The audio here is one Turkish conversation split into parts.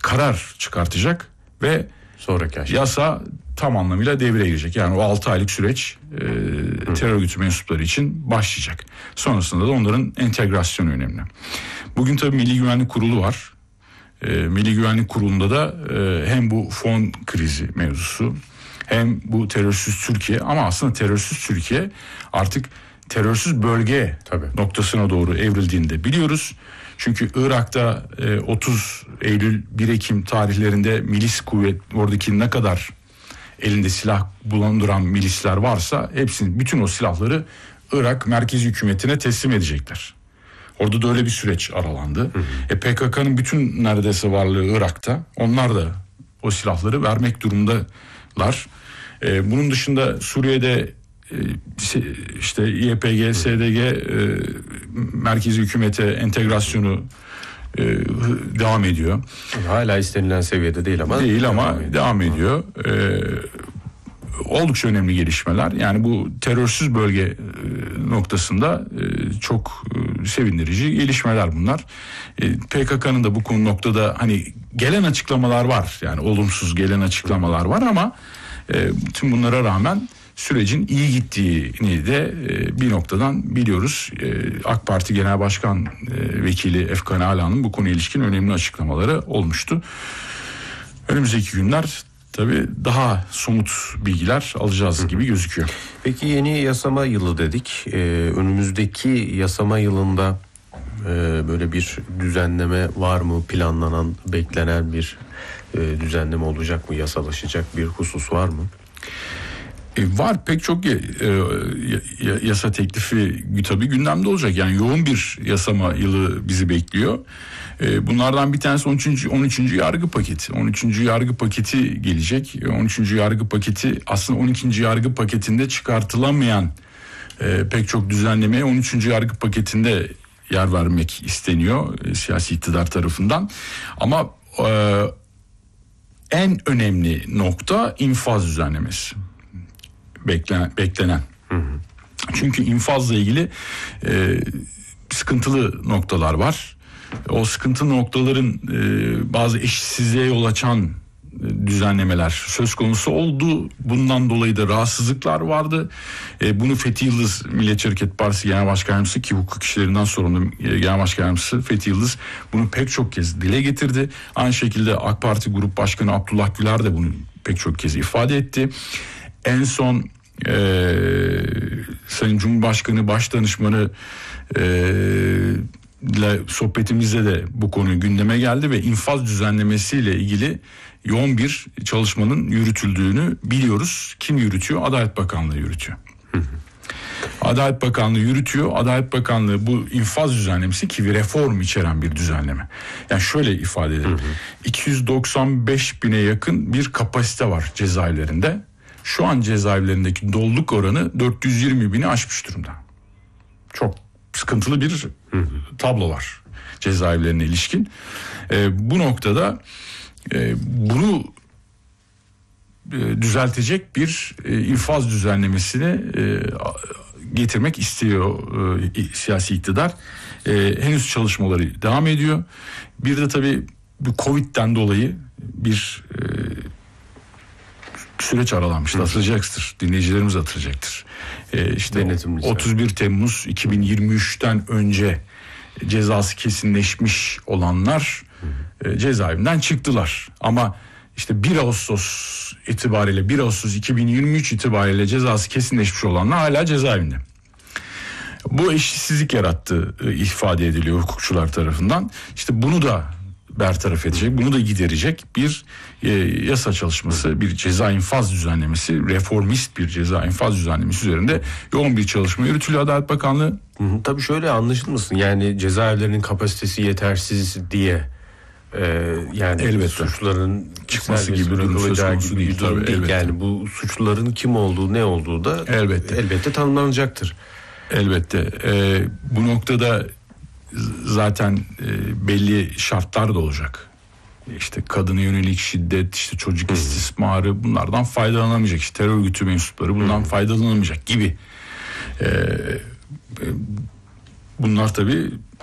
karar çıkartacak ve sonraki yasa tam anlamıyla devreye girecek. Yani o 6 aylık süreç terör örgütü mensupları için başlayacak. Sonrasında da onların entegrasyonu önemli. Bugün tabii Milli Güvenlik Kurulu var. Milli Güvenlik Kurulu'nda da hem bu fon krizi mevzusu hem bu terörsüz Türkiye, ama aslında terörsüz Türkiye artık terörsüz bölge noktasına doğru evrildiğini de biliyoruz. Çünkü Irak'ta 30 Eylül 1 Ekim tarihlerinde milis kuvvet, oradaki ne kadar elinde silah bulunduran milisler varsa hepsinin, bütün o silahları Irak merkezi hükümetine teslim edecekler. Orada da öyle bir süreç aralandı. PKK'nın bütün neredeyse varlığı Irak'ta. Onlar da o silahları vermek durumundalar. Bunun dışında Suriye'de işte YPG, SDG merkezi hükümete entegrasyonu devam ediyor. Hala istenilen seviyede değil ama devam ediyor. Oldukça önemli gelişmeler. Yani bu terörsüz bölge noktasında çok sevindirici gelişmeler bunlar. PKK'nın da bu konu noktada hani gelen açıklamalar var. Yani olumsuz gelen açıklamalar var ama tüm bunlara rağmen sürecin iyi gittiğini de bir noktadan biliyoruz. AK Parti Genel Başkan Vekili Efkan Ala'nın bu konuya ilişkin önemli açıklamaları olmuştu. Önümüzdeki günler tabii daha somut bilgiler alacağız gibi gözüküyor. Peki yeni yasama yılı dedik. Önümüzdeki yasama yılında böyle bir düzenleme var mı? Planlanan, beklenen bir düzenleme olacak mı? Yasalaşacak bir husus var mı? Var, pek çok yasa teklifi tabii gündemde olacak. Yani yoğun bir yasama yılı bizi bekliyor. Bunlardan bir tanesi 13. yargı paketi. 13. yargı paketi gelecek. 13. yargı paketi aslında 12. yargı paketinde çıkartılamayan pek çok düzenlemeye 13. yargı paketinde yer vermek isteniyor siyasi iktidar tarafından. Ama en önemli nokta infaz düzenlemesi. Beklenen. Çünkü infazla ilgili sıkıntılı noktalar var. O sıkıntılı noktaların bazı eşitsizliğe yol açan düzenlemeler söz konusu oldu. Bundan dolayı da rahatsızlıklar vardı. Bunu Fethi Yıldız, Milliyetçi Hareket Partisi Genel Başkan Yardımcısı, ki hukuk işlerinden sorumlu Genel Başkan Yardımcısı Fethi Yıldız bunu pek çok kez dile getirdi. Aynı şekilde AK Parti Grup Başkanı Abdullah Güler de bunu pek çok kez ifade etti. En son Sayın Cumhurbaşkanı Başdanışmanı ile sohbetimizde de bu konu gündeme geldi ve infaz düzenlemesiyle ilgili yoğun bir çalışmanın yürütüldüğünü biliyoruz. Kim yürütüyor? Adalet Bakanlığı yürütüyor. Adalet Bakanlığı yürütüyor. Adalet Bakanlığı bu infaz düzenlemesi, ki bir reform içeren bir düzenleme. Yani şöyle ifade edelim. 295 bine yakın bir kapasite var cezaevlerinde. Şu an cezaevlerindeki doluluk oranı 420 bini aşmış durumda. Çok sıkıntılı bir tablo var cezaevlerine ilişkin. Bu noktada bunu düzeltecek bir infaz düzenlemesini getirmek istiyor siyasi iktidar. Henüz çalışmaları devam ediyor. Bir de tabii bu Covid'den dolayı bir süreç aralanmıştı. Hatırlayacaktır. Dinleyicilerimiz hatırlayacaktır. İşte 31 Temmuz 2023'ten önce cezası kesinleşmiş olanlar cezaevinden çıktılar. Ama işte 1 Ağustos 2023 itibariyle cezası kesinleşmiş olanlar hala cezaevinde. Bu eşitsizlik yarattı ifade ediliyor hukukçular tarafından. İşte bunu da bertaraf edecek, bunu da giderecek bir yasa çalışması, bir ceza infaz düzenlemesi, reformist bir ceza infaz düzenlemesi üzerinde yoğun bir çalışma yürütülüyor Adalet Bakanlığı. Tabii şöyle anlaşılmasın, yani cezaevlerinin kapasitesi yetersiz diye yani elbette suçların çıkması gibi durum söz konusu değil. Tabii, yani bu suçların kim olduğu, ne olduğu da elbette tanımlanacaktır. Elbette. Bu noktada zaten belli şartlar da olacak. İşte kadına yönelik şiddet, işte çocuk istismarı, bunlardan faydalanamayacak. İşte terör örgütü mensupları bundan faydalanamayacak gibi. Bunlar tabii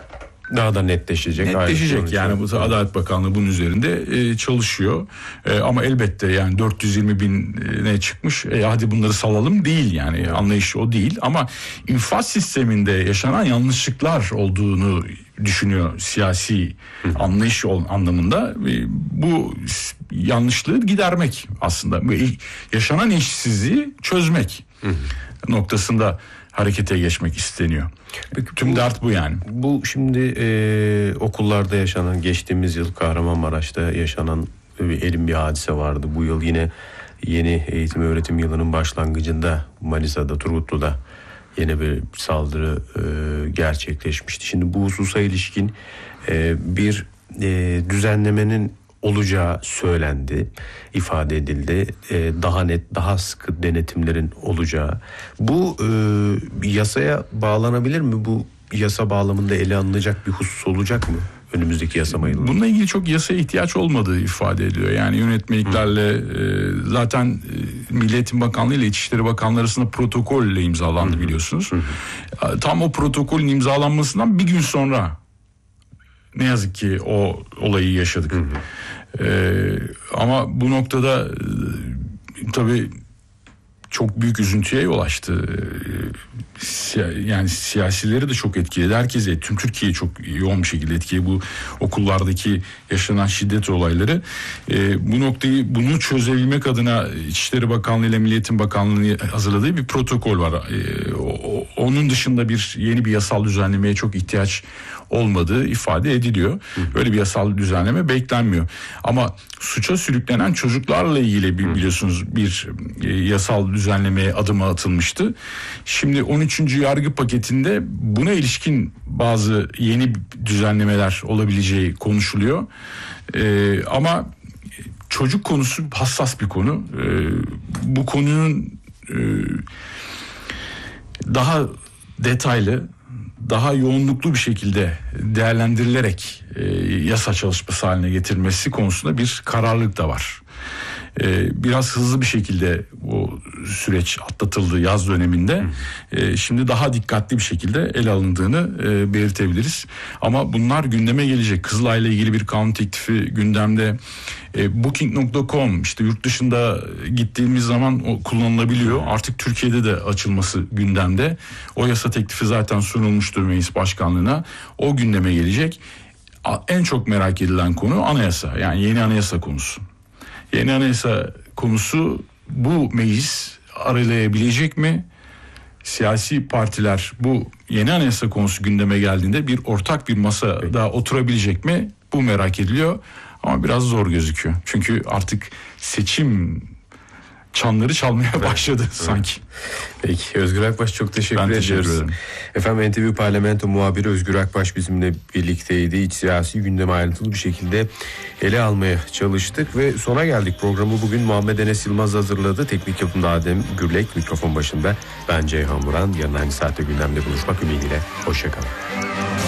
Daha da netleşecek. Yani bu Adalet Bakanlığı bunun üzerinde çalışıyor. Ama elbette yani 420 bine çıkmış. Hadi bunları salalım değil yani. Evet. Anlayış o değil. Ama infaz sisteminde yaşanan yanlışlıklar olduğunu düşünüyor siyasi anlayış anlamında. Bu yanlışlığı gidermek aslında. Yaşanan eşitsizliği çözmek noktasında harekete geçmek isteniyor. Peki, tüm dert bu yani. Bu şimdi okullarda yaşanan, geçtiğimiz yıl Kahramanmaraş'ta yaşanan elin bir hadise vardı. Bu yıl yine yeni eğitim öğretim yılının başlangıcında Manisa'da, Turgutlu'da yine bir saldırı gerçekleşmişti. Şimdi bu hususa ilişkin bir düzenlemenin olacağı söylendi, ifade edildi. Daha net, daha sıkı denetimlerin olacağı. Bu yasaya bağlanabilir mi? Bu yasa bağlamında ele alınacak bir husus olacak mı? Önümüzdeki yasama yılında. Bununla ilgili çok yasaya ihtiyaç olmadığı ifade ediliyor. Yani yönetmeliklerle zaten Milli Eğitim Bakanlığı ile İçişleri Bakanlığı arasında protokolle imzalandı biliyorsunuz. Tam o protokolün imzalanmasından bir gün sonra ne yazık ki o olayı yaşadık. Ama bu noktada tabii çok büyük üzüntüye yol açtı. Yani siyasileri de çok etkiledi. Herkese, tüm Türkiye'yi çok yoğun bir şekilde etkiledi. Bu okullardaki yaşanan şiddet olayları. Bu noktayı, bunu çözebilmek adına İçişleri Bakanlığı ile Milli Eğitim Bakanlığı'nın hazırladığı bir protokol var. Onun dışında yeni bir yasal düzenlemeye çok ihtiyaç olmadığı ifade ediliyor. Böyle bir yasal düzenleme beklenmiyor. Ama suça sürüklenen çocuklarla ilgili biliyorsunuz bir yasal düzenlemeye adım atılmıştı. Şimdi 13. yargı paketinde buna ilişkin bazı yeni düzenlemeler olabileceği konuşuluyor. Ama çocuk konusu hassas bir konu. Bu konunun daha detaylı, daha yoğunluklu bir şekilde değerlendirilerek yasa çalışması haline getirilmesi konusunda bir kararlılık da var. Biraz hızlı bir şekilde o süreç atlatıldı yaz döneminde. Şimdi daha dikkatli bir şekilde ele alındığını belirtebiliriz. Ama bunlar gündeme gelecek. Kızılay'la ilgili bir kanun teklifi gündemde. Booking.com işte yurt dışında gittiğimiz zaman o kullanılabiliyor. Artık Türkiye'de de açılması gündemde. O yasa teklifi zaten sunulmuştur Meclis Başkanlığı'na. O gündeme gelecek. En çok merak edilen konu anayasa. Yani yeni anayasa konusu. Yeni anayasa konusu bu meclis aralayabilecek mi? Siyasi partiler bu yeni anayasa konusu gündeme geldiğinde ortak bir masada oturabilecek mi? Bu merak ediliyor ama biraz zor gözüküyor. Çünkü artık seçim çanları çalmaya başladı sanki. Peki Özgür Akbaş çok teşekkür ediyoruz. Efendim NTV Parlamento muhabiri Özgür Akbaş bizimle birlikteydi. İç siyasi gündemi ayrıntılı bir şekilde ele almaya çalıştık ve sona geldik. Programı bugün Muhammed Enes Yılmaz hazırladı. Teknik yapımda Adem Gürlek, mikrofon başında ben Ceyhan Vuran. Yarın aynı saatte gündemde buluşmak ümidiyle. Hoşçakalın.